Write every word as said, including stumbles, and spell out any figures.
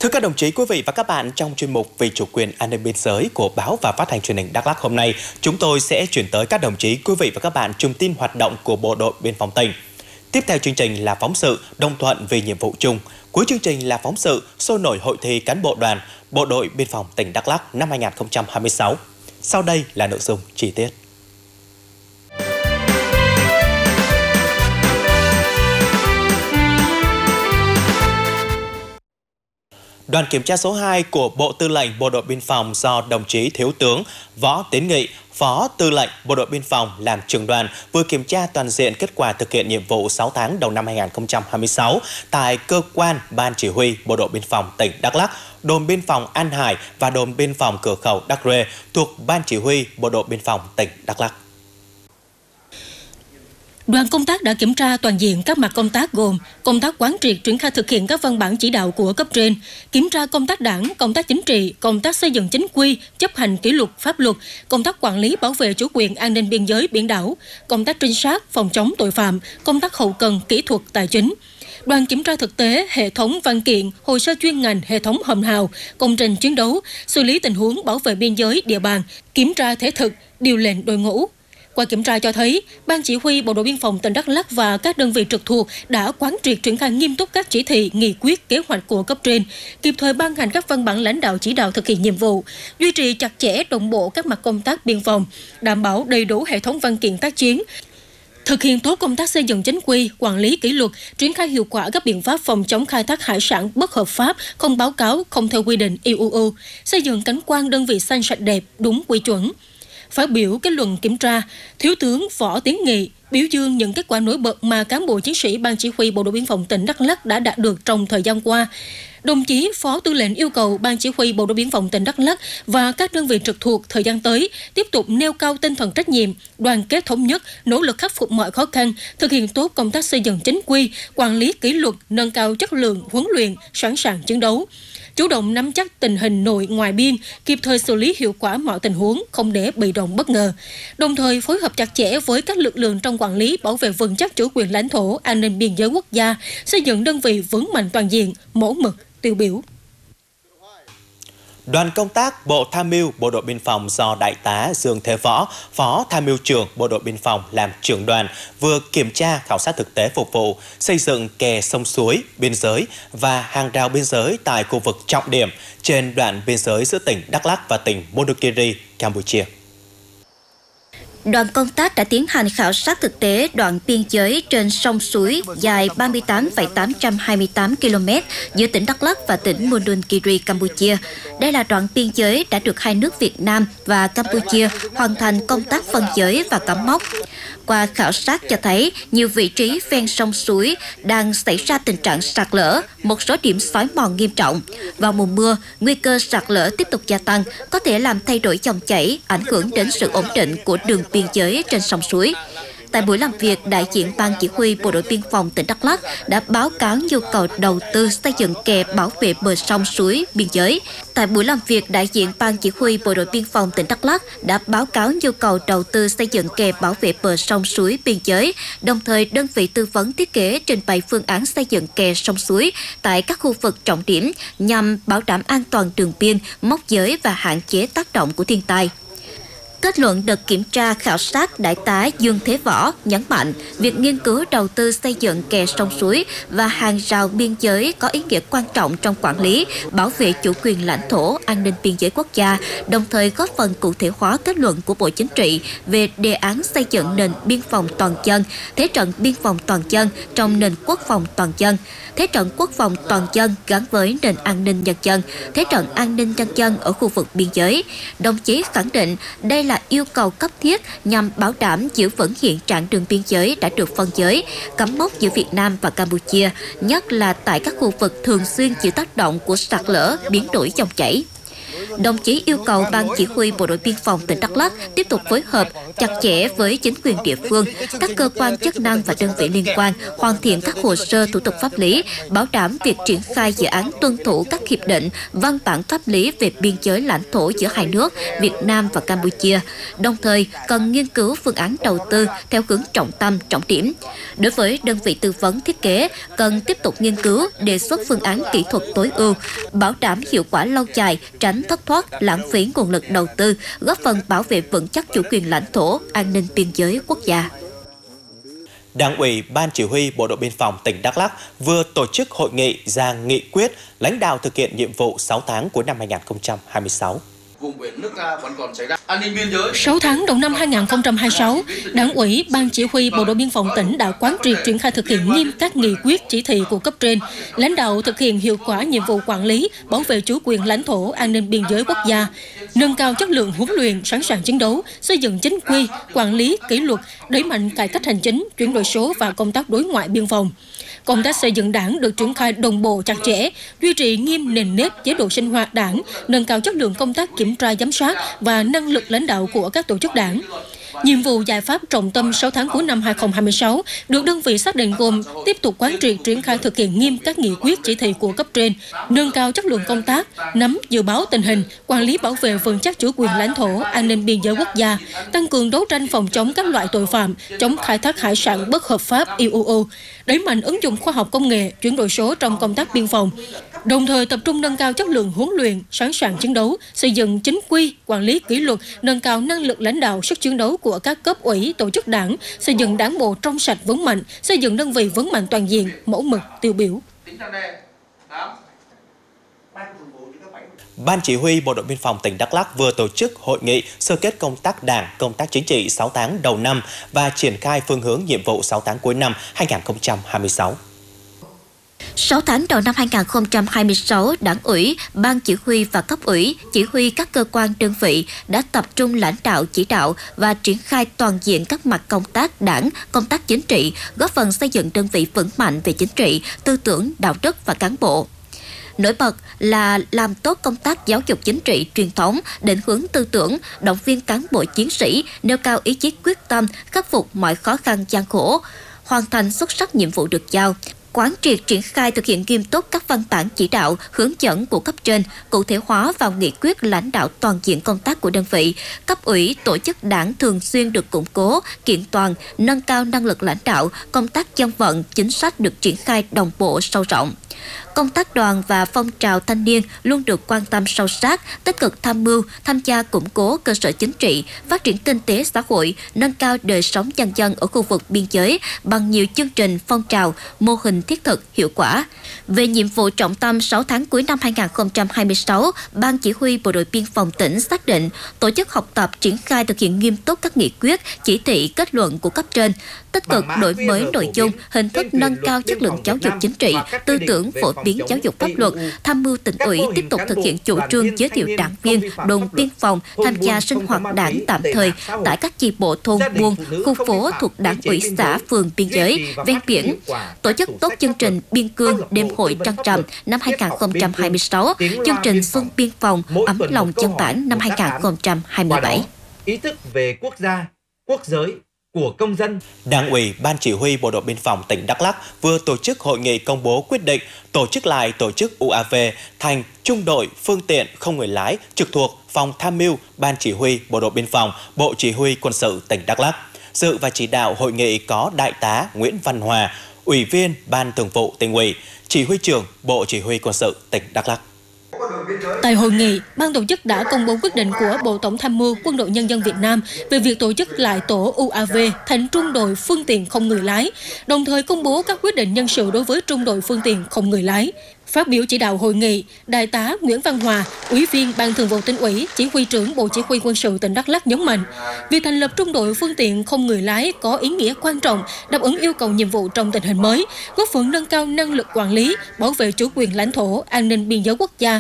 Thưa các đồng chí, quý vị và các bạn, trong chuyên mục Vì chủ quyền an ninh biên giới của báo và phát thanh truyền hình Đắk Lắk hôm nay, chúng tôi sẽ chuyển tới các đồng chí, quý vị và các bạn chùm tin hoạt động của Bộ đội Biên phòng tỉnh. Tiếp theo chương trình là phóng sự đồng thuận vì nhiệm vụ chung. Cuối chương trình là phóng sự sôi nổi hội thi cán bộ đoàn Bộ đội Biên phòng tỉnh Đắk Lắk năm hai nghìn không trăm hai mươi sáu. Sau đây là nội dung chi tiết. Đoàn kiểm tra số hai của Bộ Tư lệnh Bộ đội Biên phòng do đồng chí Thiếu tướng Võ Tiến Nghị, Phó Tư lệnh Bộ đội Biên phòng làm trưởng đoàn vừa kiểm tra toàn diện kết quả thực hiện nhiệm vụ sáu tháng đầu năm hai nghìn không trăm hai mươi sáu tại cơ quan Ban Chỉ huy Bộ đội Biên phòng tỉnh Đắk Lắk, đồn biên phòng An Hải và đồn biên phòng cửa khẩu Đắk Rê thuộc Ban Chỉ huy Bộ đội Biên phòng tỉnh Đắk Lắk. Đoàn công tác đã kiểm tra toàn diện các mặt công tác gồm công tác quán triệt triển khai thực hiện các văn bản chỉ đạo của cấp trên, kiểm tra công tác đảng, công tác chính trị, công tác xây dựng chính quy, chấp hành kỷ luật pháp luật, công tác quản lý bảo vệ chủ quyền an ninh biên giới biển đảo, công tác trinh sát, phòng chống tội phạm, công tác hậu cần, kỹ thuật, tài chính. Đoàn kiểm tra thực tế hệ thống văn kiện, hồ sơ chuyên ngành, hệ thống hòm hào, công trình chiến đấu, xử lý tình huống bảo vệ biên giới địa bàn, kiểm tra thể thực, điều lệnh đội ngũ. Qua kiểm tra cho thấy, Ban Chỉ huy Bộ đội Biên phòng tỉnh Đắk Lắk và các đơn vị trực thuộc đã quán triệt triển khai nghiêm túc các chỉ thị, nghị quyết, kế hoạch của cấp trên, kịp thời ban hành các văn bản lãnh đạo chỉ đạo thực hiện nhiệm vụ, duy trì chặt chẽ đồng bộ các mặt công tác biên phòng, đảm bảo đầy đủ hệ thống văn kiện tác chiến, thực hiện tốt công tác xây dựng chính quy, quản lý kỷ luật, triển khai hiệu quả các biện pháp phòng chống khai thác hải sản bất hợp pháp, không báo cáo, không theo quy định i u u, xây dựng cảnh quan đơn vị xanh sạch đẹp, đúng quy chuẩn. Phát biểu kết luận kiểm tra, Thiếu tướng Võ Tiến Nghị biểu dương những kết quả nổi bật mà cán bộ chiến sĩ Ban Chỉ huy Bộ đội Biên phòng tỉnh Đắk Lắk đã đạt được trong thời gian qua. Đồng chí Phó Tư lệnh yêu cầu Ban Chỉ huy Bộ đội Biên phòng tỉnh Đắk Lắk và các đơn vị trực thuộc thời gian tới tiếp tục nêu cao tinh thần trách nhiệm, đoàn kết thống nhất, nỗ lực khắc phục mọi khó khăn, thực hiện tốt công tác xây dựng chính quy, quản lý kỷ luật, nâng cao chất lượng huấn luyện, sẵn sàng chiến đấu. Chủ động nắm chắc tình hình nội ngoại biên, kịp thời xử lý hiệu quả mọi tình huống, không để bị động bất ngờ. Đồng thời phối hợp chặt chẽ với các lực lượng trong quản lý, bảo vệ vững chắc chủ quyền lãnh thổ, an ninh biên giới quốc gia, xây dựng đơn vị vững mạnh toàn diện, mẫu mực, tiêu biểu. Đoàn công tác Bộ Tham mưu Bộ đội Biên phòng do Đại tá Dương Thế Võ, Phó Tham mưu trưởng Bộ đội Biên phòng làm trưởng đoàn vừa kiểm tra khảo sát thực tế phục vụ xây dựng kè sông suối, biên giới và hàng rào biên giới tại khu vực trọng điểm trên đoạn biên giới giữa tỉnh Đắk Lắk và tỉnh Monokiri, Campuchia. Đoàn công tác đã tiến hành khảo sát thực tế đoạn biên giới trên sông suối dài ba mươi tám phẩy tám trăm hai mươi tám ki lô mét giữa tỉnh Đắk Lắk và tỉnh Monokiri, Campuchia. Đây là đoạn biên giới đã được hai nước Việt Nam và Campuchia hoàn thành công tác phân giới và cắm mốc. Qua khảo sát cho thấy, nhiều vị trí ven sông suối đang xảy ra tình trạng sạt lở, một số điểm xói mòn nghiêm trọng. Vào mùa mưa, nguy cơ sạt lở tiếp tục gia tăng, có thể làm thay đổi dòng chảy, ảnh hưởng đến sự ổn định của đường biên giới trên sông suối. Tại buổi làm việc, đại diện Ban Chỉ huy Bộ đội Biên phòng tỉnh Đắk Lắk đã báo cáo nhu cầu đầu tư xây dựng kè bảo vệ bờ sông suối biên giới. Tại buổi làm việc, đại diện Ban Chỉ huy Bộ đội Biên phòng tỉnh Đắk Lắk đã báo cáo nhu cầu đầu tư xây dựng kè bảo vệ bờ sông suối biên giới, đồng thời đơn vị tư vấn thiết kế trình bày phương án xây dựng kè sông suối tại các khu vực trọng điểm nhằm bảo đảm an toàn đường biên, mốc giới và hạn chế tác động của thiên tai. Kết luận đợt kiểm tra khảo sát, Đại tá Dương Thế Võ nhấn mạnh việc nghiên cứu đầu tư xây dựng kè sông suối và hàng rào biên giới có ý nghĩa quan trọng trong quản lý, bảo vệ chủ quyền lãnh thổ, an ninh biên giới quốc gia, đồng thời góp phần cụ thể hóa kết luận của Bộ Chính trị về đề án xây dựng nền biên phòng toàn dân, thế trận biên phòng toàn dân trong nền quốc phòng toàn dân, thế trận quốc phòng toàn dân gắn với nền an ninh nhân dân, thế trận an ninh nhân dân ở khu vực biên giới. Đồng chí khẳng định đây là là yêu cầu cấp thiết nhằm bảo đảm giữ vững hiện trạng đường biên giới đã được phân giới, cắm mốc giữa Việt Nam và Campuchia, nhất là tại các khu vực thường xuyên chịu tác động của sạt lở, biến đổi dòng chảy. Đồng chí yêu cầu Ban Chỉ huy Bộ đội Biên phòng tỉnh Đắk Lắk tiếp tục phối hợp chặt chẽ với chính quyền địa phương, các cơ quan chức năng và đơn vị liên quan, hoàn thiện các hồ sơ thủ tục pháp lý, bảo đảm việc triển khai dự án tuân thủ các hiệp định, văn bản pháp lý về biên giới lãnh thổ giữa hai nước Việt Nam và Campuchia. Đồng thời, cần nghiên cứu phương án đầu tư theo hướng trọng tâm, trọng điểm. Đối với đơn vị tư vấn thiết kế, cần tiếp tục nghiên cứu, đề xuất phương án kỹ thuật tối ưu, bảo đảm hiệu quả lâu dài, tránh thất thoát, lãng phí nguồn lực đầu tư, góp phần bảo vệ vững chắc chủ quyền lãnh thổ, an ninh biên giới quốc gia. Đảng ủy Ban Chỉ huy Bộ đội Biên phòng tỉnh Đắk Lắk vừa tổ chức hội nghị ra nghị quyết lãnh đạo thực hiện nhiệm vụ sáu tháng cuối năm hai nghìn không trăm hai mươi sáu. Vùng biển nước ta vẫn còn xảy ra an ninh biên giới. sáu tháng đầu năm hai nghìn không trăm hai mươi sáu, Đảng ủy Ban Chỉ huy Bộ đội Biên phòng tỉnh đã quán triệt triển khai thực hiện nghiêm các nghị quyết chỉ thị của cấp trên, lãnh đạo thực hiện hiệu quả nhiệm vụ quản lý, bảo vệ chủ quyền lãnh thổ, an ninh biên giới quốc gia, nâng cao chất lượng huấn luyện, sẵn sàng chiến đấu, xây dựng chính quy, quản lý, kỷ luật, đẩy mạnh cải cách hành chính, chuyển đổi số và công tác đối ngoại biên phòng. Công tác xây dựng đảng được triển khai đồng bộ chặt chẽ, duy trì nghiêm nền nếp chế độ sinh hoạt đảng, nâng cao chất lượng công tác kiểm tra giám sát và năng lực lãnh đạo của các tổ chức đảng. Nhiệm vụ giải pháp trọng tâm sáu tháng cuối năm hai nghìn không trăm hai mươi sáu được đơn vị xác định gồm tiếp tục quán triệt triển khai thực hiện nghiêm các nghị quyết chỉ thị của cấp trên, nâng cao chất lượng công tác, nắm dự báo tình hình, quản lý bảo vệ vững chắc chủ quyền lãnh thổ, an ninh biên giới quốc gia, tăng cường đấu tranh phòng chống các loại tội phạm, chống khai thác hải sản bất hợp pháp i u u, đẩy mạnh ứng dụng khoa học công nghệ, chuyển đổi số trong công tác biên phòng. Đồng thời tập trung nâng cao chất lượng huấn luyện, sẵn sàng chiến đấu, xây dựng chính quy, quản lý kỷ luật, nâng cao năng lực lãnh đạo, sức chiến đấu của các cấp ủy, tổ chức đảng, xây dựng đảng bộ trong sạch vững mạnh, xây dựng đơn vị vững mạnh toàn diện, mẫu mực, tiêu biểu. Ban Chỉ huy Bộ đội Biên phòng tỉnh Đắk Lắk vừa tổ chức hội nghị sơ kết công tác đảng, công tác chính trị sáu tháng đầu năm và triển khai phương hướng nhiệm vụ sáu tháng cuối năm hai nghìn không trăm hai mươi sáu. sáu tháng đầu năm hai nghìn không trăm hai mươi sáu, Đảng ủy, Ban Chỉ huy và cấp ủy, chỉ huy các cơ quan đơn vị đã tập trung lãnh đạo chỉ đạo và triển khai toàn diện các mặt công tác đảng, công tác chính trị, góp phần xây dựng đơn vị vững mạnh về chính trị, tư tưởng, đạo đức và cán bộ. Nổi bật là làm tốt công tác giáo dục chính trị truyền thống, định hướng tư tưởng, động viên cán bộ chiến sĩ, nêu cao ý chí quyết tâm, khắc phục mọi khó khăn gian khổ, hoàn thành xuất sắc nhiệm vụ được giao. Quán triệt triển khai thực hiện nghiêm túc các văn bản chỉ đạo, hướng dẫn của cấp trên, cụ thể hóa vào nghị quyết lãnh đạo toàn diện công tác của đơn vị. Cấp ủy, tổ chức đảng thường xuyên được củng cố, kiện toàn, nâng cao năng lực lãnh đạo, công tác dân vận, chính sách được triển khai đồng bộ sâu rộng. Công tác đoàn và phong trào thanh niên luôn được quan tâm sâu sát, tích cực tham mưu, tham gia củng cố cơ sở chính trị, phát triển kinh tế xã hội, nâng cao đời sống nhân dân ở khu vực biên giới bằng nhiều chương trình, phong trào, mô hình thiết thực, hiệu quả. Về nhiệm vụ trọng tâm sáu tháng cuối năm hai nghìn không trăm hai mươi sáu, Ban Chỉ huy Bộ đội Biên phòng tỉnh xác định tổ chức học tập triển khai thực hiện nghiêm túc các nghị quyết, chỉ thị, kết luận của cấp trên, tích cực đổi mới nội dung, hình thức nâng cao chất lượng giáo dục chính trị, tư tưởng phổ biến giáo dục pháp luật, tham mưu tỉnh ủy tiếp tục thực hiện chủ trương giới thiệu đảng viên, đồn biên phòng tham gia sinh hoạt đảng tạm thời tại các chi bộ thôn buôn, khu phố thuộc đảng ủy xã phường biên giới, ven biển, tổ chức tốt chương trình biên cương đêm hội trăng rằm năm hai nghìn không trăm hai mươi sáu, chương trình xuân biên phòng ấm lòng dân bản năm hai nghìn không trăm hai mươi bảy. Ý thức về quốc gia, quốc giới của công dân. Đảng ủy Ban Chỉ huy Bộ đội Biên phòng tỉnh Đắk Lắk vừa tổ chức hội nghị công bố quyết định tổ chức lại tổ chức u a vê thành trung đội phương tiện không người lái trực thuộc Phòng Tham mưu Ban Chỉ huy Bộ đội Biên phòng, Bộ Chỉ huy Quân sự tỉnh Đắk Lắk. Dự và chỉ đạo hội nghị có Đại tá Nguyễn Văn Hòa, Ủy viên Ban Thường vụ Tỉnh ủy, Chỉ huy trưởng Bộ Chỉ huy Quân sự tỉnh Đắk Lắk. Tại hội nghị, ban tổ chức đã công bố quyết định của Bộ Tổng tham mưu Quân đội Nhân dân Việt Nam về việc tổ chức lại tổ u a vê thành trung đội phương tiện không người lái, đồng thời công bố các quyết định nhân sự đối với trung đội phương tiện không người lái. Phát biểu chỉ đạo hội nghị, Đại tá Nguyễn Văn Hòa, Ủy viên Ban Thường vụ Tỉnh ủy, Chỉ huy trưởng Bộ Chỉ huy Quân sự tỉnh Đắk Lắk nhấn mạnh, việc thành lập trung đội phương tiện không người lái có ý nghĩa quan trọng, đáp ứng yêu cầu nhiệm vụ trong tình hình mới, góp phần nâng cao năng lực quản lý, bảo vệ chủ quyền lãnh thổ, an ninh biên giới quốc gia,